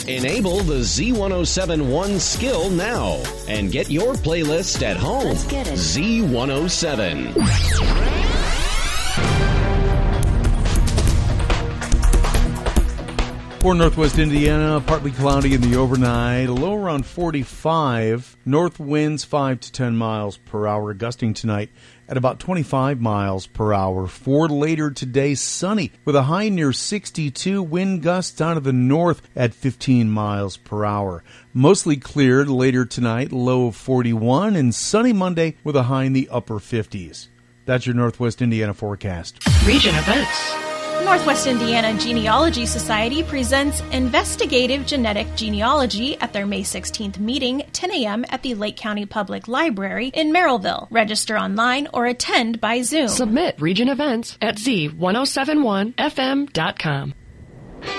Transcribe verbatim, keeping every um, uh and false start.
Enable the Z ten seventeen skill now and get your playlist at home. Let's get it. Z ten seventeen. For Northwest Indiana, partly cloudy in the overnight, a low around forty-five. North winds five to ten miles per hour, gusting tonight at about twenty-five miles per hour. For later today, sunny with a high near sixty-two. Wind gusts out of the north at fifteen miles per hour. Mostly cleared later tonight, low of forty-one, and sunny Monday with a high in the upper fifties. That's your Northwest Indiana forecast. Region events. Northwest Indiana Genealogy Society presents Investigative Genetic Genealogy at their May sixteenth meeting, ten a.m. at the Lake County Public Library in Merrillville. Register online or attend by Zoom. Submit region events at Z ten seventy-one F M dot com.